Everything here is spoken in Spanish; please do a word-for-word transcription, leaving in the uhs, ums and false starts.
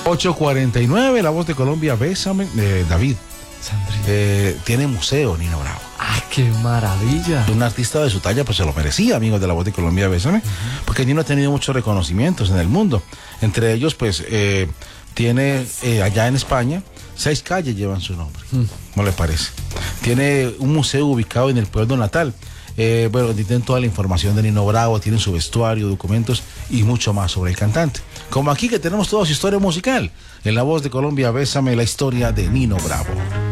ocho cuarenta y nueve, La Voz de Colombia, Bésame, eh, David. Eh, tiene museo Nino Bravo. ¡Ay, qué maravilla! Un artista de su talla, pues se lo merecía, amigos de La Voz de Colombia, Bésame, uh-huh. porque Nino ha tenido muchos reconocimientos en el mundo. Entre ellos, pues, eh, tiene eh, allá en España, seis calles llevan su nombre. Uh-huh. ¿No le parece? Tiene un museo ubicado en el pueblo natal. Eh, bueno, tienen toda la información de Nino Bravo, tienen su vestuario, documentos y mucho más sobre el cantante. Como aquí que tenemos toda su historia musical. En La Voz de Colombia, Bésame, la historia de Nino Bravo.